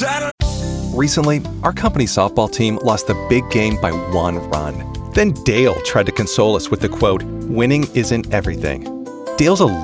Recently, our company softball team lost the big game by 1 run. Then Dale tried to console us with the quote, "Winning isn't everything." Dale's a